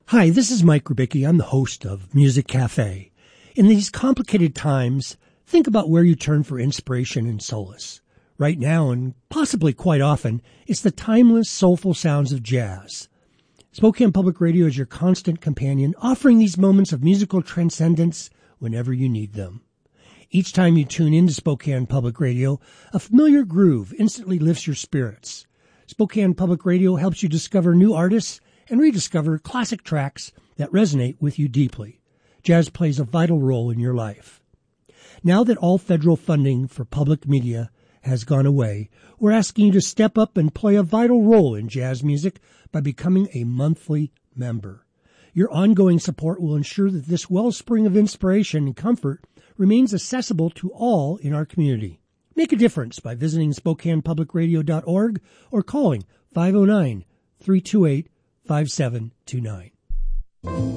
Hi, this is Mike Rubicki. I'm the host of Music Cafe. In these complicated times, think about where you turn for inspiration and solace. Right now, and possibly quite often, it's the timeless, soulful sounds of jazz. Spokane Public Radio is your constant companion, offering these moments of musical transcendence whenever you need them. Each time you tune into Spokane Public Radio, a familiar groove instantly lifts your spirits. Spokane Public Radio helps you discover new artists and rediscover classic tracks that resonate with you deeply. Jazz plays a vital role in your life. Now that all federal funding for public media has gone away, we're asking you to step up and play a vital role in jazz music by becoming a monthly member. Your ongoing support will ensure that this wellspring of inspiration and comfort remains accessible to all in our community. Make a difference by visiting SpokanePublicRadio.org or calling 509-328-5729.